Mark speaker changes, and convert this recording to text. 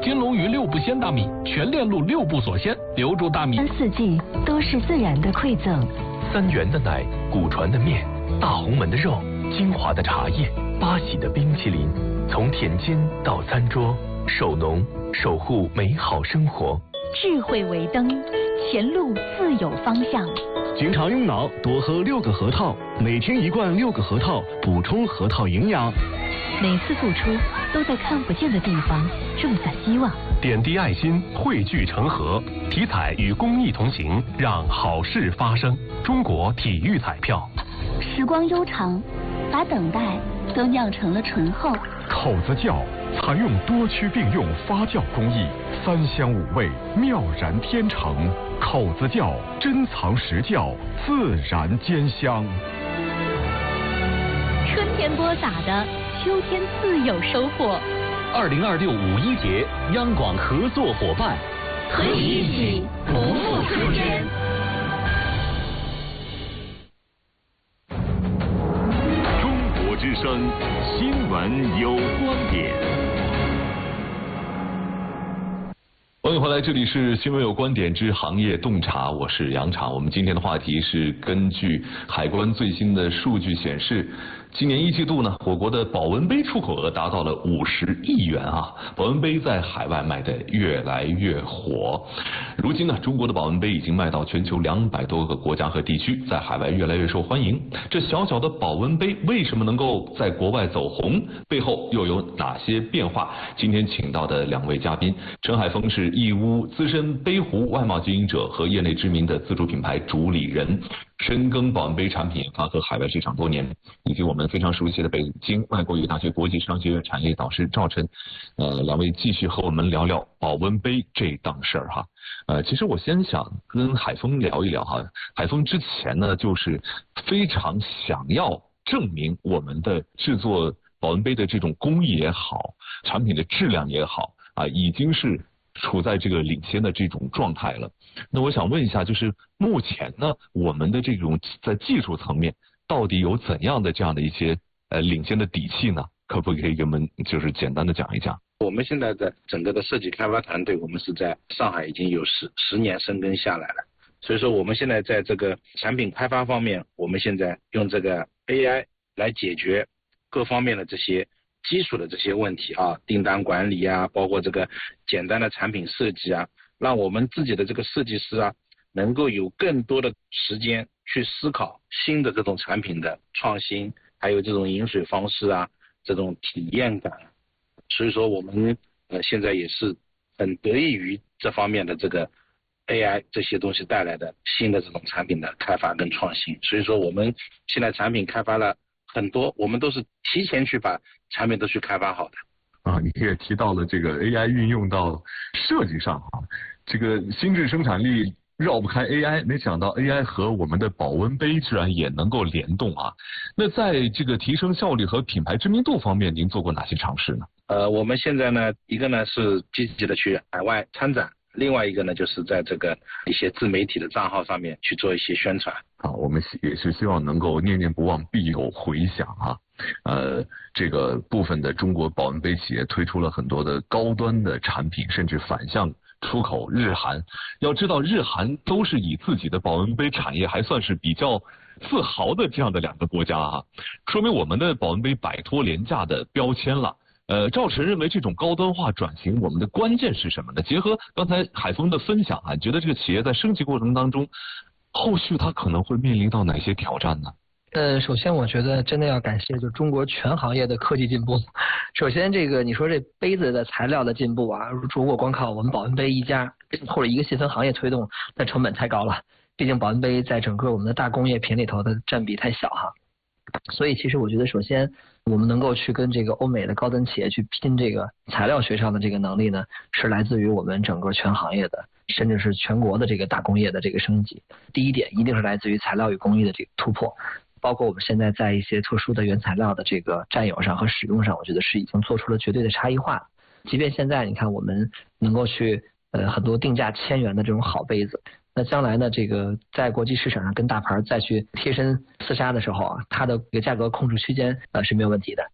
Speaker 1: 金龙鱼6步鲜大米，全链路6步锁鲜，留住大米。
Speaker 2: 4季都是自然的馈赠。
Speaker 3: 3元的奶，古传的面，大红门的肉，金华的茶叶，八喜的冰淇淋，从田间到餐桌，守农守护美好生活。
Speaker 2: 智慧为灯，前路自有方向。
Speaker 4: 经常用脑，多喝6个核桃，每天1罐6个核桃，补充核桃营养。
Speaker 2: 每次付出都在看不见的地方种下希望。
Speaker 5: 点滴爱心，汇聚成河，体彩与公益同行，让好事发生。中国体育彩票。
Speaker 2: 时光悠长，把等待都酿成了醇厚。
Speaker 6: 口子窖采用多区并用发酵工艺，3香5味，妙然天成。口子窖珍藏实窖，自然兼香。
Speaker 2: 春天播撒的，秋天自有收获。
Speaker 1: 2026五一节，央广合作伙伴，
Speaker 2: 和你一起不负春天。
Speaker 7: 中国之声，新闻有观点。
Speaker 8: 欢迎回来，这里是新闻有观点之行业洞察，我是杨常。我们今天的话题是根据海关最新的数据显示，今年1季度呢，我国的保温杯出口额达到了50亿元啊！保温杯在海外卖得越来越火。如今呢，中国的保温杯已经卖到全球200多个国家和地区，在海外越来越受欢迎。这小小的保温杯为什么能够在国外走红？背后又有哪些变化？今天请到的2位嘉宾，陈海峰是义乌资深杯壶外贸经营者和业内知名的自主品牌主理人，深耕保温杯产品研发和海外市场多年，以及我们非常熟悉的北京外国语大学国际商学院产业导师赵晨，2位继续和我们聊聊保温杯这档事儿哈。其实我先想跟海峰聊一聊哈，海峰之前呢就是非常想要证明我们的制作保温杯的这种工艺也好，产品的质量也好啊，已经是处在这个领先的这种状态了。那我想问一下，就是目前呢，我们的这种在技术层面到底有怎样的这样的一些领先的底气呢？可不可以给我们就是简单的讲一讲？
Speaker 9: 我们现在的整个的设计开发团队，我们是在上海已经有10年深耕下来了。所以说我们现在在这个产品开发方面，我们现在用这个 AI 来解决各方面的这些基础的这些问题啊，订单管理啊，包括这个简单的产品设计啊，让我们自己的这个设计师啊，能够有更多的时间去思考新的这种产品的创新，还有这种饮水方式啊，这种体验感。所以说我们现在也是很得益于这方面的这个 AI 这些东西带来的新的这种产品的开发跟创新。所以说我们现在产品开发了很多，我们都是提前去把产品都去开发好的。
Speaker 6: 啊，你也提到了这个 AI 运用到设计上啊，这个心智生产力绕不开 AI， 没想到 AI 和我们的保温杯居然也能够联动啊。那在这个提升效率和品牌知名度方面，您做过哪些尝试呢？
Speaker 9: 我们现在呢，一个呢是积极的去海外参展，另外一个呢就是在这个一些自媒体的账号上面去做一些宣传。
Speaker 6: 啊，我们也是希望能够念念不忘，必有回响啊。这个部分的中国保温杯企业推出了很多的高端的产品，甚至反向出口日韩。要知道，日韩都是以自己的保温杯产业还算是比较自豪的这样的2个国家啊，说明我们的保温杯摆脱廉价的标签了。赵晨认为这种高端化转型，我们的关键是什么呢？结合刚才海峰的分享啊，觉得这个企业在升级过程当中，后续它可能会面临到哪些挑战呢？
Speaker 10: 首先我觉得真的要感谢就中国全行业的科技进步。首先这个你说这杯子的材料的进步啊，如果光靠我们保温杯一家或者一个细分行业推动，那成本太高了。毕竟保温杯在整个我们的大工业品里头的占比太小哈。所以其实我觉得首先我们能够去跟这个欧美的高端企业去拼这个材料学上的这个能力呢，是来自于我们整个全行业的甚至是全国的这个大工业的这个升级。第一点一定是来自于材料与工艺的这个突破，包括我们现在在一些特殊的原材料的这个占有上和使用上，我觉得是已经做出了绝对的差异化。即便现在你看我们能够去很多定价1000元的这种好杯子，那将来呢，这个在国际市场上跟大牌再去贴身厮杀的时候啊，它的这个价格控制区间是没有问题的。